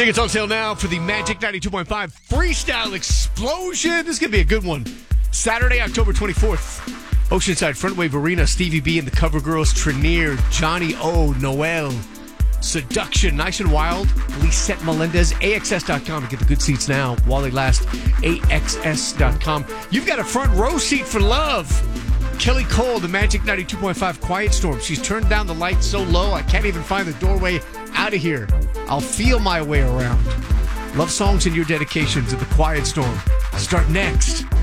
Tickets on sale now for the Magic 92.5 Freestyle Explosion. This is going to be a good one. Saturday, October 24th. Oceanside Frontwave Arena. Stevie B and the Cover Girls. Trenier, Johnny O, Noel. Seduction, Nice and Wild. Lisette Melendez. AXS.com to get the good seats now while they last. AXS.com. You've got a front row seat for love. Kelly Cole, the Magic 92.5 Quiet Storm. She's turned down the lights so low I can't even find the doorway out of here. I'll feel my way around. Love songs and your dedications at the Quiet Storm. Start next.